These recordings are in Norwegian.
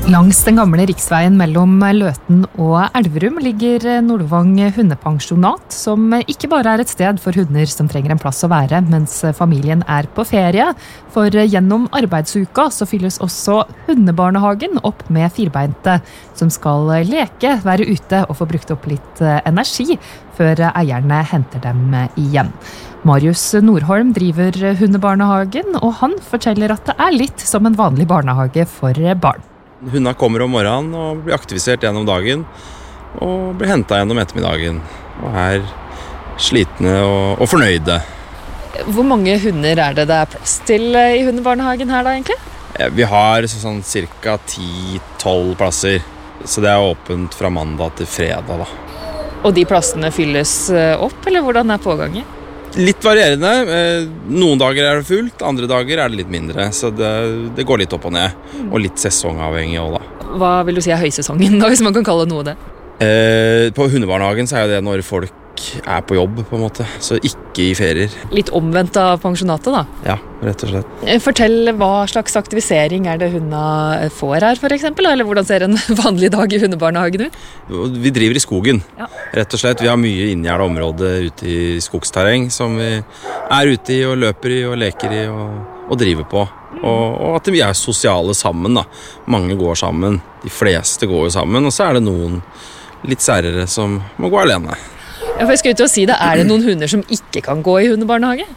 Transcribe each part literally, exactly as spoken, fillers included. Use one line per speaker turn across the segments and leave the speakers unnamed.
Langs den gamle riksveien mellom Løten og Elverum ligger Nordvang hundepensjonat, som ikke bare er et sted for hunder som trenger en plass å være mens familien er på ferie. For gjennom arbeidsuka så fylles også hundebarnehagen opp med firbeinte, som skal leke, være ute og få brukt opp litt energi før eierne henter dem igjen. Marius Nordholm driver hundebarnehagen, og han forteller at det er litt som en vanlig barnehage for barn.
Hundene kommer om morgenen og blir aktivisert gjennom dagen og blir hentet gjennom ettermiddagen og er slitne og, og fornøyde.
Hvor mange hunder er det det er plass til i hundebarnehagen her da egentlig?
Vi har sånn cirka ti tolv plasser, så det er åpent fra mandag til fredag da.
Og de plassene fylles opp, eller hvordan er pågangen?
Litt varierende. Noen dager er det fullt, andre dager er det litt mindre, så det, det går litt opp og ned, og litt sesongavhengig også da.
Hva vil du si er høysesongen da, hvis man kan kalle noe det?
Eh, på hundebarnehagen så er det når folk er på jobb på en måte, så ikke i ferier.
Litt omvendt av pensjonatet da?
Ja, rett og slett.
Fortell hva slags aktivisering er det hundene får her for eksempel, eller hvordan ser en vanlig dag i hundebarnehagen ut?
Vi driver i skogen,
ja.
Rett og slett. Vi har mye inngjerdet område ute i skogsterreng som vi er ute i og løper i og leker i og, og driver på. Mm. Og, og at vi er sosiale sammen da. Mange går sammen, de fleste går jo sammen, og så er det noen litt særere som må gå alene.
Ja, for jeg skal ut og si det, er det noen hunder som ikke kan gå i hundebarnehage?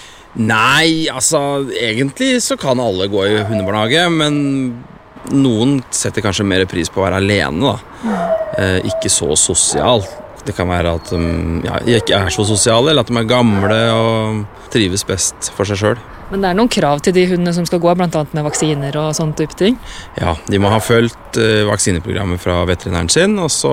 Nei, altså egentlig så kan alle gå i hundebarnehage, men noen setter kanskje mer pris på å være alene da. Eh, ikke så sosial. Det kan være at de ja, ikke er så sosiale, eller at de er gamle og trives best for seg selv.
Men det er noen krav til de hundene som skal gå, blant annet med vaksiner og sånne type ting?
Ja, de må ha fulgt eh, vaksineprogrammet fra veterinæren sin, og så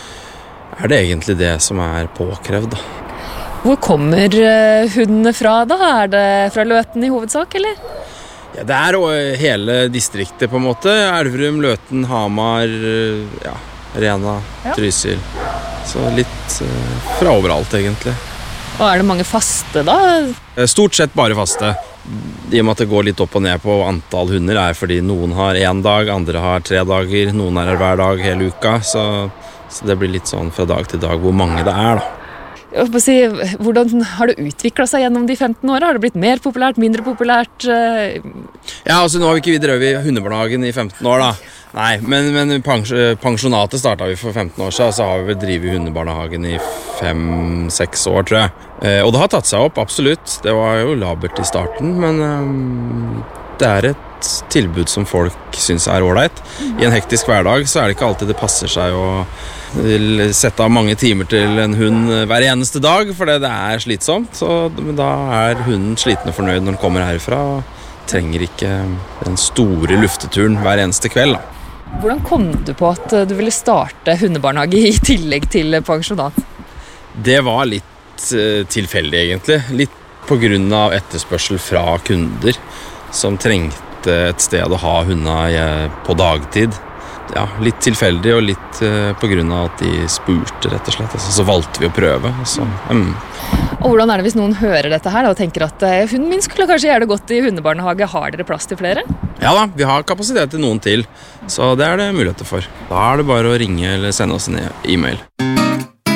er det egentlig det som er påkrevd da.
Hvor kommer hundene fra da? Er det fra Løten i hovedsak, eller?
Ja, det er hele distriktet på en måte. Elverum, Løten, Hamar, ja, Rena, ja. Trysil. Så litt uh, fra overalt egentlig.
Og er det mange faste da?
Stort sett bare faste. I og med at det går litt opp og ned på antall hunder er fordi noen har en dag, andre har tre dager, noen er her hver dag hele uka, så Så det blir litt sånn fra dag til dag hvor mange det er da.
Jeg vil si, hvordan har det utviklet seg gjennom de femten årene? Har det blitt mer populært, mindre populært?
Ja, altså nå har vi ikke vi drevet i hundebarnehagen i femten år da. Nei, men, men pensjonatet startet vi for femten år siden, så har vi drevet hundebarnehagen i fem seks år, tror jeg. Og det har tatt seg opp, absolutt. Det var jo labert i starten, men um, det er et tilbud som folk synes er ordentlig. I en hektisk hverdag så er det ikke alltid det passer seg å sette av mange timer til en hund hver eneste dag, for det er slitsomt. Så da er hunden sliten og fornøyd når den kommer herfra, og trenger ikke den store lufteturen hver eneste kveld da.
Hvordan kom du på at du ville starte hundebarnehage i tillegg til pensjonat?
Det var litt uh, tilfeldig egentlig. Litt på grunn av etterspørsel fra kunder som trengte et sted å ha hundene på dagtid. Ja, litt tilfeldig og litt uh, på grunn av at de spurte rett og slett. Altså, så valgte vi å prøve. Så, um.
Og hvordan er det hvis noen hører dette her og tenker at uh, hunden min skulle kanskje gjøre det godt i hundebarnehage? Har dere plass til flere?
Ja da, vi har kapasitet til noen til, så det er det muligheter for. Da er det bare å ringe eller sende oss en e-mail.